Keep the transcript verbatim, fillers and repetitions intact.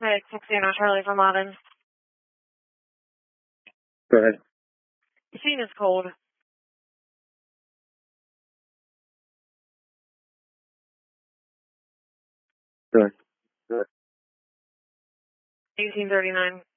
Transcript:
Hey, sixteen on Charlie from Auden. Go ahead. The scene is cold. Go ahead. Go ahead. eighteen thirty-nine.